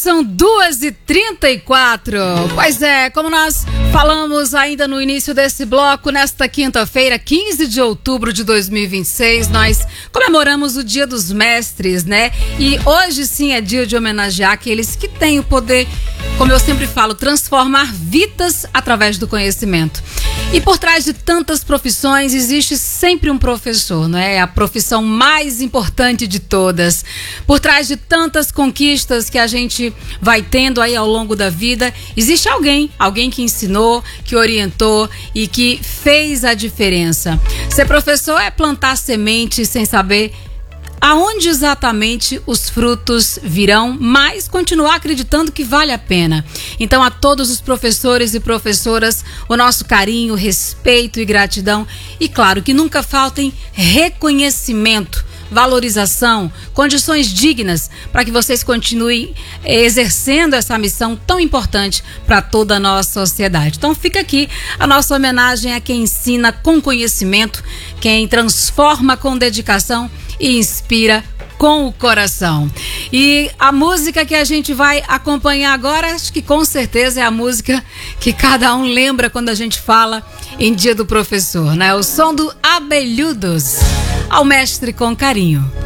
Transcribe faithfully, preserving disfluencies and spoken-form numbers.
são duas e trinta e quatro. Pois é, como nós falamos ainda no início desse bloco, nesta quinta-feira, quinze de outubro de dois mil e vinte e seis, nós comemoramos o Dia dos Mestres, né? E hoje sim é dia de homenagear aqueles que têm o poder, como eu sempre falo, transformar vidas através do conhecimento. E por trás de tantas profissões existe sempre um professor, não é? É a profissão mais importante de todas. Por trás de tantas conquistas que a gente vai tendo aí ao longo da vida, existe alguém, alguém que ensinou, que orientou e que fez a diferença. Ser professor é plantar semente sem saber aonde exatamente os frutos virão, mas continuar acreditando que vale a pena. Então, a todos os professores e professoras, o nosso carinho, respeito e gratidão. E claro, que nunca faltem reconhecimento, valorização, condições dignas para que vocês continuem exercendo essa missão tão importante para toda a nossa sociedade. Então fica aqui a nossa homenagem a quem ensina com conhecimento, quem transforma com dedicação e inspira com o coração. E a música que a gente vai acompanhar agora, acho que com certeza é a música que cada um lembra quando a gente fala em Dia do Professor, né? O som do Abelhudos, Ao Mestre com Carinho.